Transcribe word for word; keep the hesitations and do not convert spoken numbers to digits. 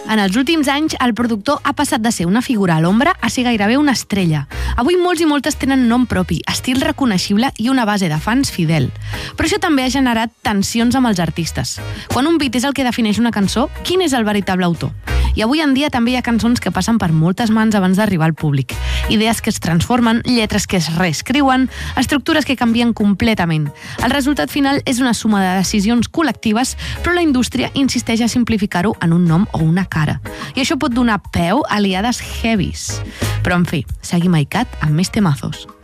En els últims anys, el productor ha passat de ser una figura a l'ombra a ser gairebé una estrella. Avui molts i moltes tenen nom propi, estil reconeixible i una base de fans fidel. Però això també ha generat tensions amb els artistes. Quan un beat és el que defineix una cançó, quin és el veritable autor? I avui en dia també hi ha cançons que passen per moltes mans abans d'arribar al públic. Idees que es transformen, lletres que es reescriuen, estructures que canvien completament. El resultat final és una suma de decisions col·lectives, però la indústria insisteix a simplificar-ho en un nom o una cara. I això pot donar peu a liades heavies. Però, en fi, seguim a ICAT amb més temazos.